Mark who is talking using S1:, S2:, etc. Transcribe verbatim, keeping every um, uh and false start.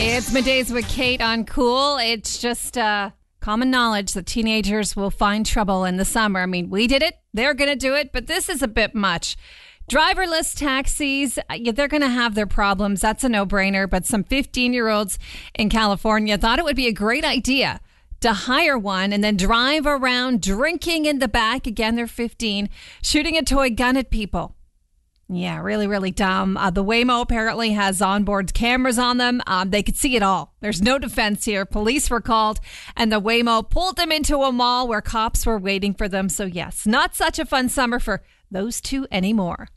S1: It's Middays with Kate on Cool. It's just uh, common knowledge that teenagers will find trouble in the summer. I mean, we did it. They're going to do it. But this is a bit much. Driverless taxis, yeah, they're going to have their problems. That's a no-brainer. But some fifteen-year-olds in California thought it would be a great idea to hire one and then drive around drinking in the back. Again, they're fifteen, shooting a toy gun at people. Yeah, really, really dumb. Uh, the Waymo apparently has onboard cameras on them. Um, they could see it all. There's no defense here. Police were called, and the Waymo pulled them into a mall where cops were waiting for them. So, yes, not such a fun summer for those two anymore.